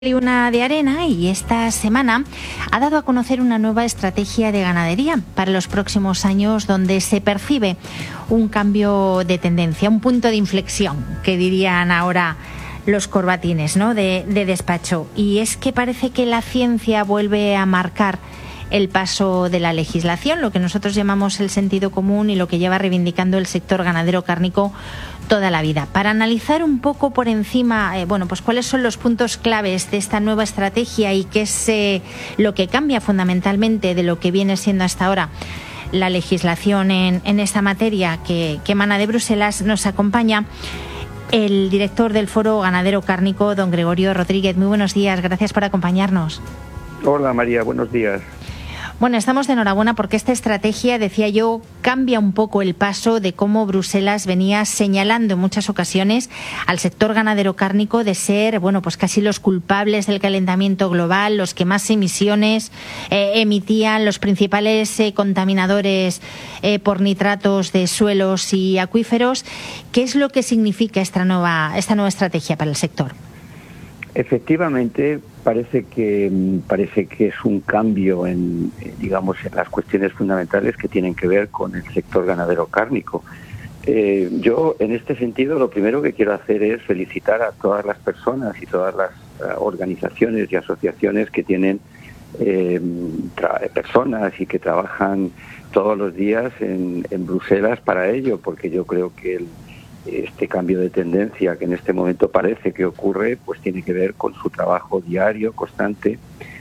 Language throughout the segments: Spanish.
Una de arena y esta semana ha dado a conocer una nueva estrategia de ganadería para los próximos años donde se percibe un cambio de tendencia, un punto de inflexión, que dirían ahora los corbatines, ¿no?, de despacho. Y es que parece que la ciencia vuelve a marcar el paso de la legislación, lo que nosotros llamamos el sentido común y lo que lleva reivindicando el sector ganadero cárnico toda la vida. Para analizar un poco por encima, pues cuáles son los puntos claves de esta nueva estrategia y qué es lo que cambia fundamentalmente de lo que viene siendo hasta ahora la legislación en esta materia que emana de Bruselas, nos acompaña el director del Foro Ganadero Cárnico, don Gregorio Rodríguez. Muy buenos días, gracias por acompañarnos. Hola María, buenos días. Bueno, estamos de enhorabuena porque esta estrategia, decía yo, cambia un poco el paso de cómo Bruselas venía señalando en muchas ocasiones al sector ganadero cárnico de ser, pues casi los culpables del calentamiento global, los que más emisiones emitían, los principales contaminadores por nitratos de suelos y acuíferos. ¿Qué es lo que significa esta nueva estrategia para el sector? Efectivamente, parece que es un cambio en las cuestiones fundamentales que tienen que ver con el sector ganadero cárnico. Yo, en este sentido, lo primero que quiero hacer es felicitar a todas las personas y todas las organizaciones y asociaciones que tienen personas y que trabajan todos los días en Bruselas para ello, porque yo creo que este cambio de tendencia que en este momento parece que ocurre, pues tiene que ver con su trabajo diario, constante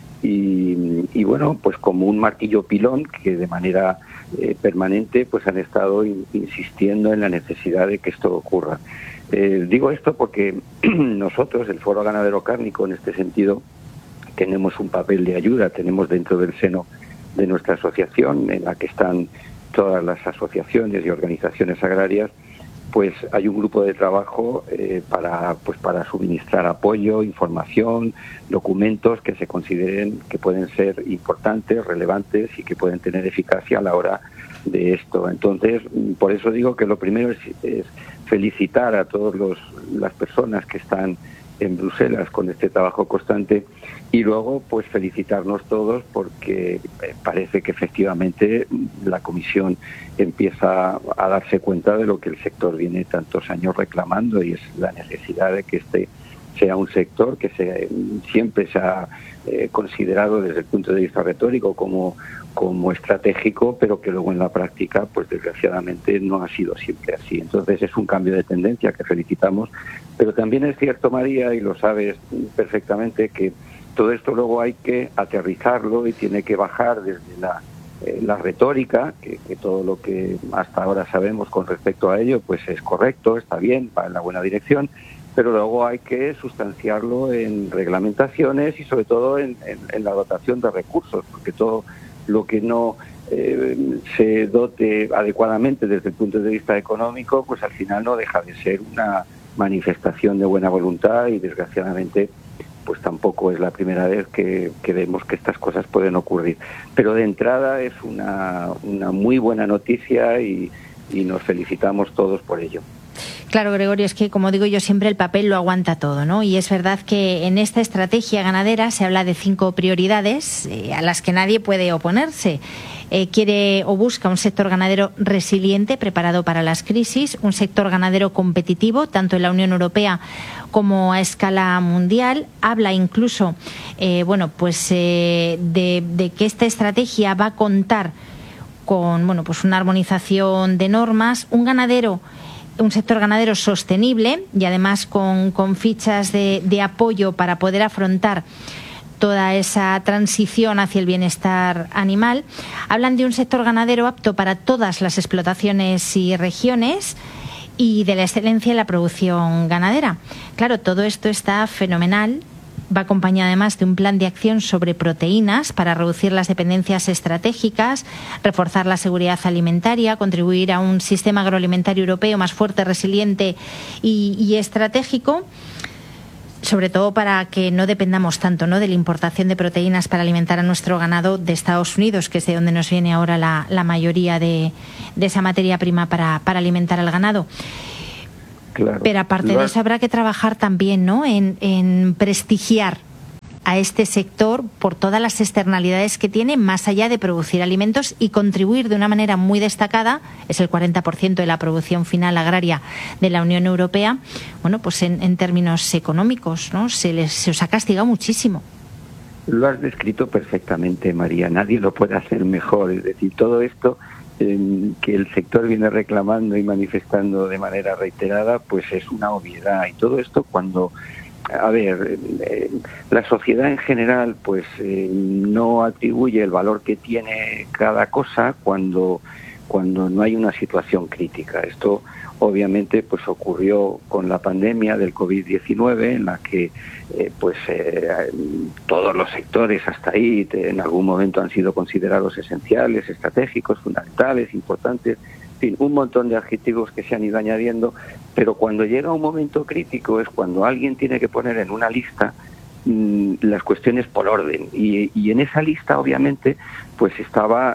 y pues como un martillo pilón que de manera permanente pues han estado insistiendo en la necesidad de que esto ocurra. Digo esto porque nosotros, el Foro Ganadero Cárnico, en este sentido, tenemos un papel de ayuda, tenemos dentro del seno de nuestra asociación, en la que están todas las asociaciones y organizaciones agrarias, pues hay un grupo de trabajo para suministrar apoyo, información, documentos que se consideren que pueden ser importantes, relevantes y que pueden tener eficacia a la hora de esto. Entonces, por eso digo que lo primero es felicitar a todas las personas que están en Bruselas con este trabajo constante y luego pues felicitarnos todos porque parece que efectivamente la Comisión empieza a darse cuenta de lo que el sector viene tantos años reclamando, y es la necesidad de que este sea un sector que siempre se ha considerado desde el punto de vista retórico como estratégico, pero que luego en la práctica, pues desgraciadamente no ha sido siempre así. Entonces es un cambio de tendencia que felicitamos, pero también es cierto, María, y lo sabes perfectamente, que todo esto luego hay que aterrizarlo y tiene que bajar desde la retórica, que todo lo que hasta ahora sabemos con respecto a ello pues es correcto, está bien, va en la buena dirección, pero luego hay que sustanciarlo en reglamentaciones y sobre todo en la dotación de recursos, porque todo lo que no se dote adecuadamente desde el punto de vista económico, pues al final no deja de ser una manifestación de buena voluntad, y desgraciadamente pues tampoco es la primera vez que vemos que estas cosas pueden ocurrir. Pero de entrada es una muy buena noticia y nos felicitamos todos por ello. Claro, Gregorio, es que, como digo yo siempre, el papel lo aguanta todo, ¿no? Y es verdad que en esta estrategia ganadera se habla de 5 prioridades a las que nadie puede oponerse. Quiere o busca un sector ganadero resiliente, preparado para las crisis, un sector ganadero competitivo, tanto en la Unión Europea como a escala mundial. Habla incluso, de que esta estrategia va a contar con, una armonización de normas, un sector ganadero sostenible y además con fichas de apoyo para poder afrontar toda esa transición hacia el bienestar animal. Hablan de un sector ganadero apto para todas las explotaciones y regiones y de la excelencia en la producción ganadera. Claro, todo esto está fenomenal. Va acompañado además de un plan de acción sobre proteínas para reducir las dependencias estratégicas, reforzar la seguridad alimentaria, contribuir a un sistema agroalimentario europeo más fuerte, resiliente y estratégico, sobre todo para que no dependamos tanto, ¿no?, de la importación de proteínas para alimentar a nuestro ganado de Estados Unidos, que es de donde nos viene ahora la mayoría de esa materia prima para alimentar al ganado. Claro. Pero aparte de eso habrá que trabajar también, ¿no?, en prestigiar a este sector por todas las externalidades que tiene, más allá de producir alimentos y contribuir de una manera muy destacada, es el 40% de la producción final agraria de la Unión Europea, bueno, pues en términos económicos, ¿no? Se os ha castigado muchísimo. Lo has descrito perfectamente, María. Nadie lo puede hacer mejor. Es decir, todo esto que el sector viene reclamando y manifestando de manera reiterada, pues es una obviedad. Y todo esto cuando, la sociedad en general pues no atribuye el valor que tiene cada cosa cuando no hay una situación crítica. Esto obviamente pues ocurrió con la pandemia del COVID-19, en la que todos los sectores hasta ahí en algún momento han sido considerados esenciales, estratégicos, fundamentales, importantes, en fin, un montón de adjetivos que se han ido añadiendo, pero cuando llega un momento crítico es cuando alguien tiene que poner en una lista las cuestiones por orden, y en esa lista obviamente pues estaba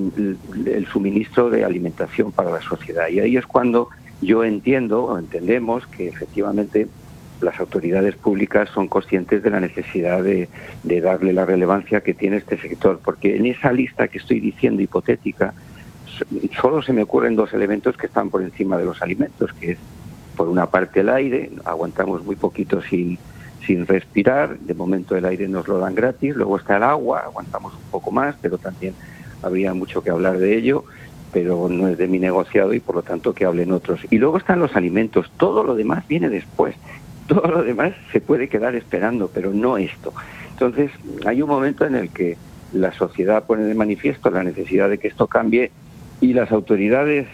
el suministro de alimentación para la sociedad, y ahí es cuando yo entendemos que efectivamente las autoridades públicas son conscientes de la necesidad de darle la relevancia que tiene este sector, porque en esa lista que estoy diciendo hipotética solo se me ocurren dos elementos que están por encima de los alimentos, que es por una parte el aire. Aguantamos muy poquito sin respirar, de momento el aire nos lo dan gratis. Luego está el agua, aguantamos un poco más, pero también habría mucho que hablar de ello, pero no es de mi negociado y por lo tanto que hablen otros. Y luego están los alimentos, todo lo demás viene después, todo lo demás se puede quedar esperando, pero no esto. Entonces hay un momento en el que la sociedad pone de manifiesto la necesidad de que esto cambie, y las autoridades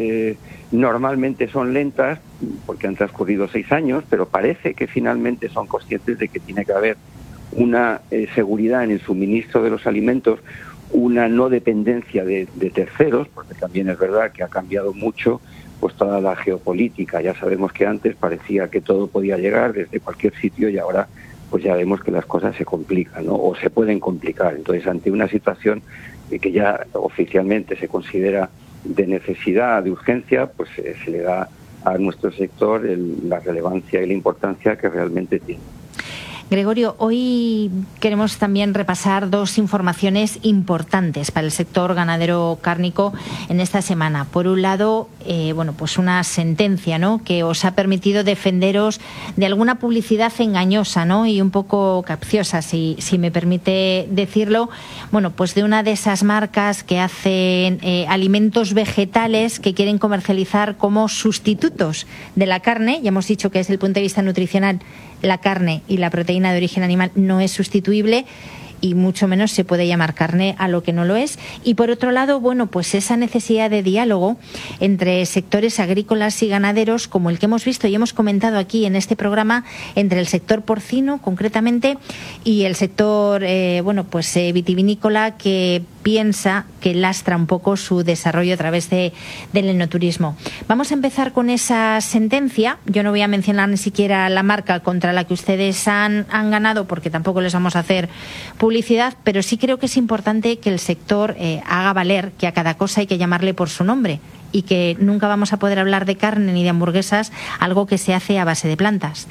normalmente son lentas porque han transcurrido 6 años, pero parece que finalmente son conscientes de que tiene que haber una seguridad en el suministro de los alimentos, una no dependencia de terceros, porque también es verdad que ha cambiado mucho pues toda la geopolítica. Ya sabemos que antes parecía que todo podía llegar desde cualquier sitio, y ahora pues ya vemos que las cosas se complican, ¿no? O se pueden complicar. Entonces, ante una situación que ya oficialmente se considera de necesidad, de urgencia, pues se le da a nuestro sector la relevancia y la importancia que realmente tiene. Gregorio, hoy queremos también repasar dos informaciones importantes para el sector ganadero cárnico en esta semana. Por un lado, pues una sentencia, ¿no?, que os ha permitido defenderos de alguna publicidad engañosa, ¿no?, y un poco capciosa, si me permite decirlo. Bueno, pues de una de esas marcas que hacen alimentos vegetales que quieren comercializar como sustitutos de la carne. Ya hemos dicho que desde el punto de vista nutricional la carne y la proteína de origen animal no es sustituible, y mucho menos se puede llamar carne a lo que no lo es. Y por otro lado, bueno, pues esa necesidad de diálogo entre sectores agrícolas y ganaderos, como el que hemos visto y hemos comentado aquí en este programa, entre el sector porcino concretamente y el sector vitivinícola, que piensa que lastra un poco su desarrollo a través del enoturismo. Vamos a empezar con esa sentencia. Yo no voy a mencionar ni siquiera la marca contra la que ustedes han ganado, porque tampoco les vamos a hacer publicidad, pero sí creo que es importante que el sector haga valer que a cada cosa hay que llamarle por su nombre, y que nunca vamos a poder hablar de carne ni de hamburguesas, algo que se hace a base de plantas.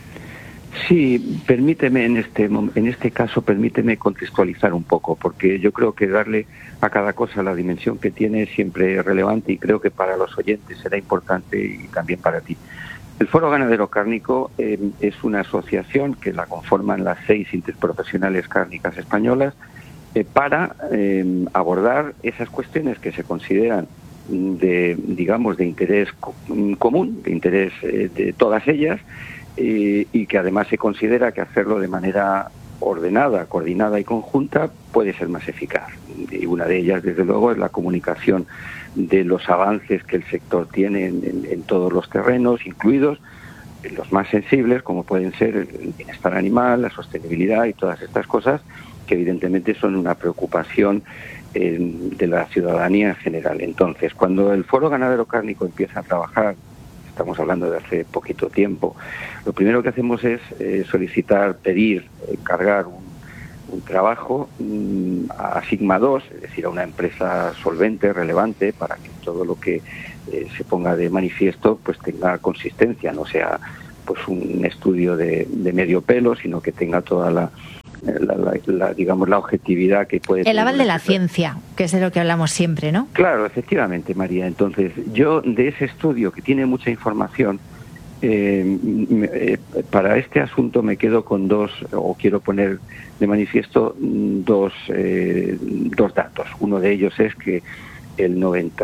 Sí, permíteme en este caso, permíteme contextualizar un poco, porque yo creo que darle a cada cosa la dimensión que tiene es siempre relevante, y creo que para los oyentes será importante, y también para ti. El Foro Ganadero Cárnico es una asociación que la conforman las 6 interprofesionales cárnicas españolas para abordar esas cuestiones que se consideran de interés común, de interés de todas ellas, y que además se considera que hacerlo de manera ordenada, coordinada y conjunta puede ser más eficaz. Y una de ellas, desde luego, es la comunicación de los avances que el sector tiene en todos los terrenos, incluidos los más sensibles, como pueden ser el bienestar animal, la sostenibilidad y todas estas cosas, que evidentemente son una preocupación de la ciudadanía en general. Entonces, cuando el Foro Ganadero Cárnico empieza a trabajar, estamos hablando de hace poquito tiempo, lo primero que hacemos es pedir, encargar un trabajo a Sigma 2, es decir, a una empresa solvente, relevante, para que todo lo que se ponga de manifiesto pues tenga consistencia, no sea pues un estudio de medio pelo, sino que tenga toda la objetividad que puede tener. El aval de la ciencia, que es de lo que hablamos siempre, ¿no? Claro, efectivamente, María. Entonces, yo de ese estudio, que tiene mucha información, para este asunto me quedo con quiero poner de manifiesto dos datos. Uno de ellos es que el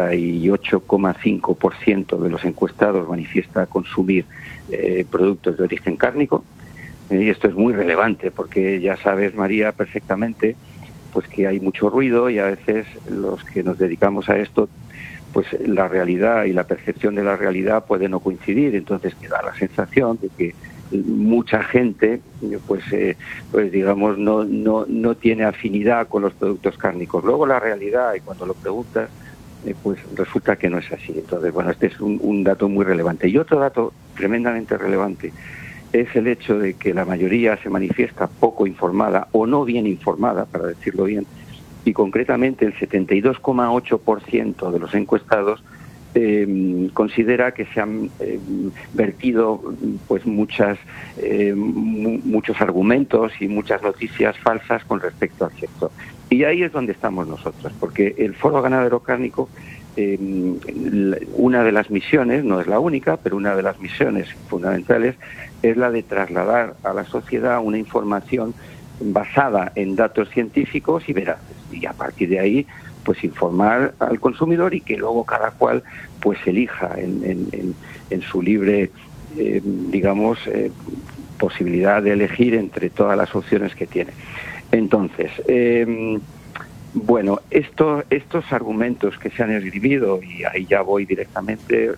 98,5% de los encuestados manifiesta consumir productos de origen cárnico. Y esto es muy relevante porque ya sabes, María, perfectamente, pues que hay mucho ruido y a veces los que nos dedicamos a esto, pues la realidad y la percepción de la realidad puede no coincidir. Entonces queda la sensación de que mucha gente, pues digamos, no tiene afinidad con los productos cárnicos. Luego la realidad, y cuando lo preguntas, pues resulta que no es así. Entonces, bueno, este es un dato muy relevante. Y otro dato tremendamente relevante es el hecho de que la mayoría se manifiesta poco informada o no bien informada, para decirlo bien, y concretamente el 72,8% de los encuestados considera que se han vertido pues muchos argumentos y muchas noticias falsas con respecto al sector. Y ahí es donde estamos nosotros, porque el Foro Ganadero Cárnico, una de las misiones, no es la única, pero una de las misiones fundamentales es la de trasladar a la sociedad una información basada en datos científicos y veraces, y a partir de ahí pues informar al consumidor y que luego cada cual pues elija en su libre posibilidad de elegir entre todas las opciones que tiene. Entonces, bueno, estos argumentos que se han esgrimido, y ahí ya voy directamente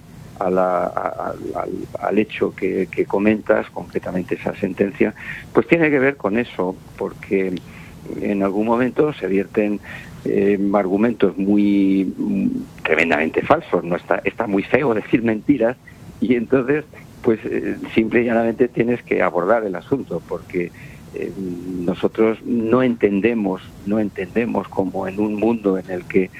al hecho que comentas, concretamente esa sentencia, pues tiene que ver con eso, porque en algún momento se vierten argumentos muy tremendamente falsos. No está muy feo decir mentiras, y entonces pues simple y llanamente tienes que abordar el asunto, porque nosotros no entendemos como en un mundo en el que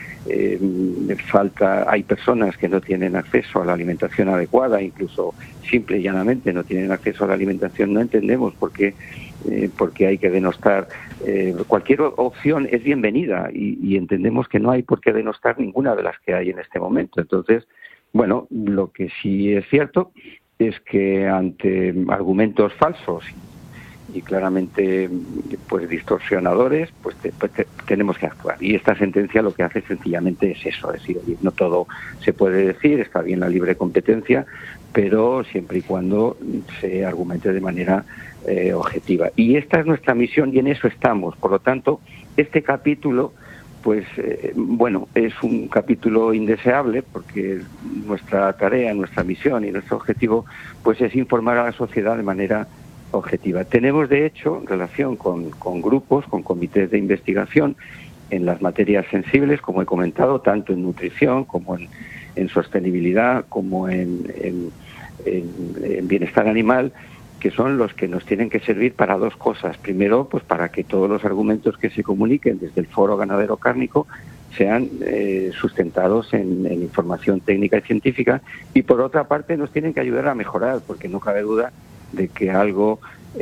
hay personas que no tienen acceso a la alimentación adecuada, incluso simple y llanamente no tienen acceso a la alimentación, no entendemos por qué hay que denostar. Cualquier opción es bienvenida y entendemos que no hay por qué denostar ninguna de las que hay en este momento. Entonces, bueno, lo que sí es cierto es que ante argumentos falsos y claramente pues distorsionadores, pues tenemos que actuar. Y esta sentencia lo que hace sencillamente es eso, es decir, no todo se puede decir, está bien la libre competencia, pero siempre y cuando se argumente de manera objetiva. Y esta es nuestra misión y en eso estamos. Por lo tanto, este capítulo, pues bueno, es un capítulo indeseable, porque nuestra tarea, nuestra misión y nuestro objetivo pues es informar a la sociedad de manera objetiva. Tenemos, de hecho, relación con grupos, con comités de investigación en las materias sensibles, como he comentado, tanto en nutrición como en sostenibilidad, como en bienestar animal, que son los que nos tienen que servir para dos cosas. Primero, pues para que todos los argumentos que se comuniquen desde el Foro Ganadero Cárnico sean sustentados en información técnica y científica, y por otra parte nos tienen que ayudar a mejorar, porque no cabe duda de que algo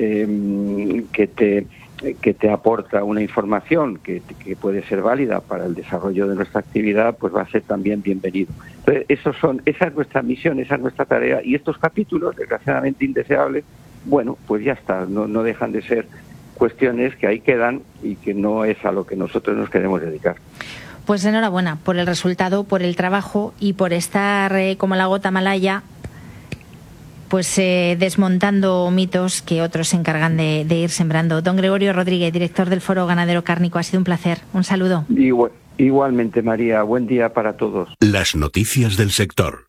que te aporta una información que puede ser válida para el desarrollo de nuestra actividad, pues va a ser también bienvenido. Entonces, esa es nuestra misión, esa es nuestra tarea, y estos capítulos, desgraciadamente indeseables, bueno, pues ya está, no dejan de ser cuestiones que ahí quedan y que no es a lo que nosotros nos queremos dedicar. Pues enhorabuena por el resultado, por el trabajo y por estar como la gota malaya, pues desmontando mitos que otros se encargan de ir sembrando. Don Gregorio Rodríguez, director del Foro Ganadero Cárnico, ha sido un placer. Un saludo. Igualmente, María. Buen día para todos. Las noticias del sector.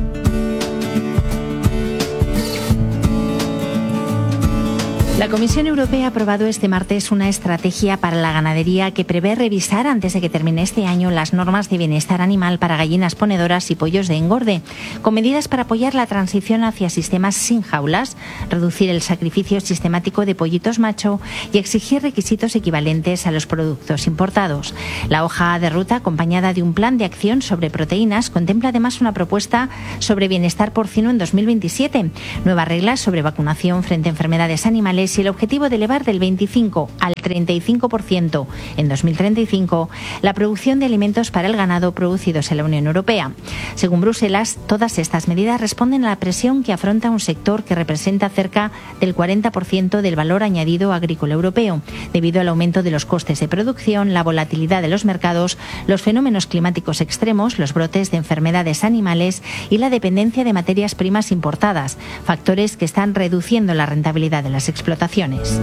La Comisión Europea ha aprobado este martes una estrategia para la ganadería que prevé revisar antes de que termine este año las normas de bienestar animal para gallinas ponedoras y pollos de engorde, con medidas para apoyar la transición hacia sistemas sin jaulas, reducir el sacrificio sistemático de pollitos macho y exigir requisitos equivalentes a los productos importados. La hoja de ruta, acompañada de un plan de acción sobre proteínas, contempla además una propuesta sobre bienestar porcino en 2027, nuevas reglas sobre vacunación frente a enfermedades animales animales y el objetivo de elevar del 25 al 35% en 2035 la producción de alimentos para el ganado producidos en la Unión Europea. Según Bruselas, todas estas medidas responden a la presión que afronta un sector que representa cerca del 40% del valor añadido agrícola europeo, debido al aumento de los costes de producción, la volatilidad de los mercados, los fenómenos climáticos extremos, los brotes de enfermedades animales y la dependencia de materias primas importadas, factores que están reduciendo la rentabilidad de las explotaciones.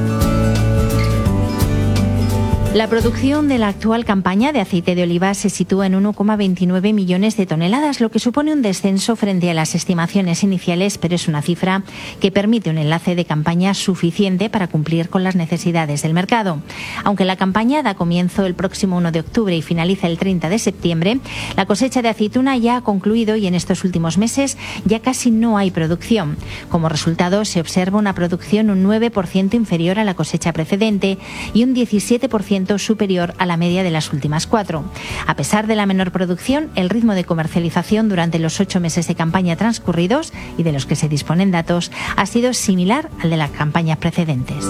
La producción de la actual campaña de aceite de oliva se sitúa en 1,29 millones de toneladas, lo que supone un descenso frente a las estimaciones iniciales, pero es una cifra que permite un enlace de campaña suficiente para cumplir con las necesidades del mercado. Aunque la campaña da comienzo el próximo 1 de octubre y finaliza el 30 de septiembre, la cosecha de aceituna ya ha concluido y en estos últimos meses ya casi no hay producción. Como resultado, se observa una producción un 9% inferior a la cosecha precedente y un 17% superior a la media de las últimas 4. A pesar de la menor producción, el ritmo de comercialización durante los 8 meses de campaña transcurridos y de los que se disponen datos ha sido similar al de las campañas precedentes.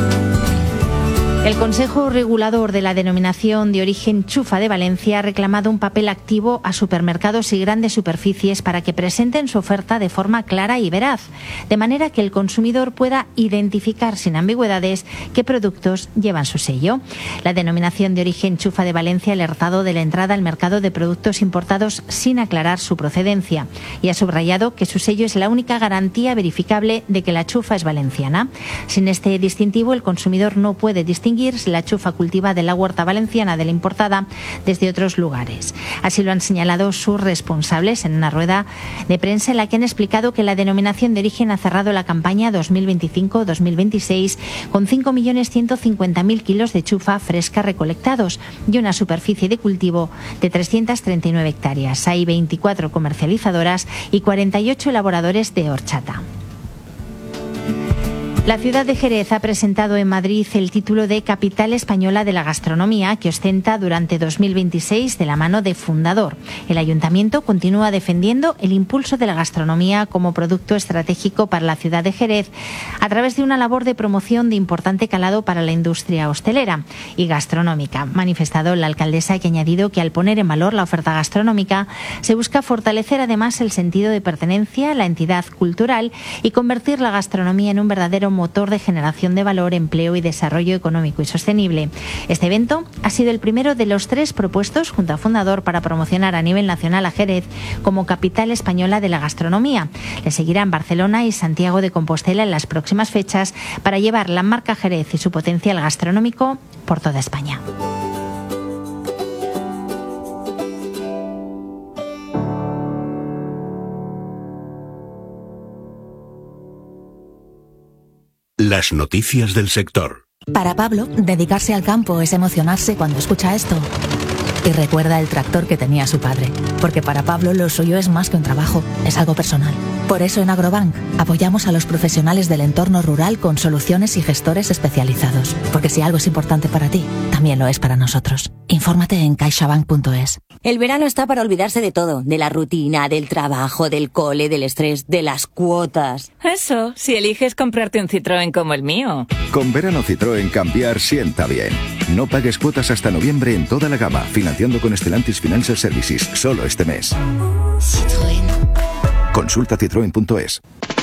El Consejo Regulador de la Denominación de Origen Chufa de Valencia ha reclamado un papel activo a supermercados y grandes superficies para que presenten su oferta de forma clara y veraz, de manera que el consumidor pueda identificar sin ambigüedades qué productos llevan su sello. La Denominación de Origen Chufa de Valencia ha alertado de la entrada al mercado de productos importados sin aclarar su procedencia y ha subrayado que su sello es la única garantía verificable de que la chufa es valenciana. Sin este distintivo, el consumidor no puede distinguir la chufa cultivada de la huerta valenciana de la importada desde otros lugares. Así lo han señalado sus responsables en una rueda de prensa en la que han explicado que la denominación de origen ha cerrado la campaña 2025-2026 con 5.150.000 kilos de chufa fresca recolectados y una superficie de cultivo de 339 hectáreas. Hay 24 comercializadoras y 48 elaboradores de horchata. La ciudad de Jerez ha presentado en Madrid el título de Capital Española de la Gastronomía que ostenta durante 2026 de la mano de Fundador. El Ayuntamiento continúa defendiendo el impulso de la gastronomía como producto estratégico para la ciudad de Jerez a través de una labor de promoción de importante calado para la industria hostelera y gastronómica. Manifestado la alcaldesa, que ha añadido que al poner en valor la oferta gastronómica se busca fortalecer además el sentido de pertenencia a la entidad cultural y convertir la gastronomía en un verdadero motor de generación de valor, empleo y desarrollo económico y sostenible. Este evento ha sido el primero de los 3 propuestos junto a Fundador para promocionar a nivel nacional a Jerez como capital española de la gastronomía. Le seguirán Barcelona y Santiago de Compostela en las próximas fechas para llevar la marca Jerez y su potencial gastronómico por toda España. Las noticias del sector. Para Pablo, dedicarse al campo es emocionarse cuando escucha esto. Y recuerda el tractor que tenía su padre, porque para Pablo lo suyo es más que un trabajo, es algo personal. Por eso en Agrobank apoyamos a los profesionales del entorno rural con soluciones y gestores especializados, porque si algo es importante para ti, también lo es para nosotros. Infórmate en caixabank.es. El verano está para olvidarse de todo, de la rutina, del trabajo, del cole, del estrés, de las cuotas. Eso, si eliges comprarte un Citroën como el mío. Con verano Citroën cambiar sienta bien. No pagues cuotas hasta noviembre en toda la gama, financiando con Stellantis Financial Services, solo este mes. Citroën. Consulta citroen.es.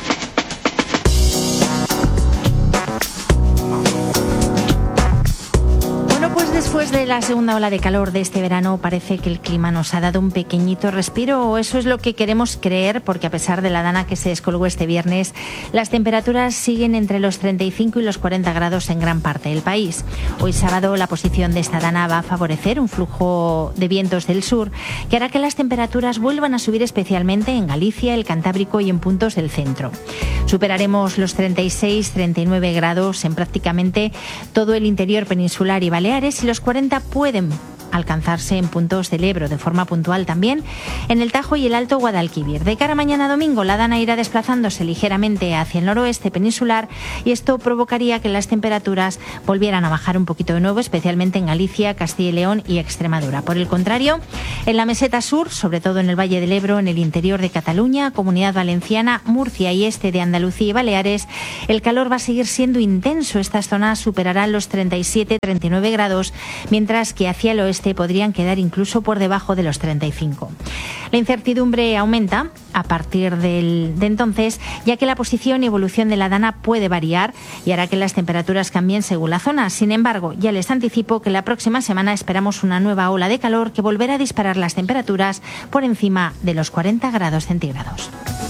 Después de la segunda ola de calor de este verano, parece que el clima nos ha dado un pequeñito respiro, o eso es lo que queremos creer, porque a pesar de la dana que se descolgó este viernes, las temperaturas siguen entre los 35 y los 40 grados en gran parte del país. Hoy sábado la posición de esta dana va a favorecer un flujo de vientos del sur que hará que las temperaturas vuelvan a subir, especialmente en Galicia, el Cantábrico y en puntos del centro. Superaremos los 36-39 grados en prácticamente todo el interior peninsular y Baleares, y los 40 pueden alcanzarse en puntos del Ebro, de forma puntual también en el Tajo y el Alto Guadalquivir. De cara a mañana domingo, la Dana irá desplazándose ligeramente hacia el noroeste peninsular y esto provocaría que las temperaturas volvieran a bajar un poquito de nuevo, especialmente en Galicia, Castilla y León y Extremadura. Por el contrario, en la meseta sur, sobre todo en el Valle del Ebro, en el interior de Cataluña, Comunidad Valenciana, Murcia y este de Andalucía y Baleares, el calor va a seguir siendo intenso. Estas zonas superarán los 37-39 grados, mientras que hacia el oeste podrían quedar incluso por debajo de los 35. La incertidumbre aumenta a partir de entonces, ya que la posición y evolución de la Dana puede variar y hará que las temperaturas cambien según la zona. Sin embargo, ya les anticipo que la próxima semana esperamos una nueva ola de calor que volverá a disparar las temperaturas por encima de los 40 grados centígrados.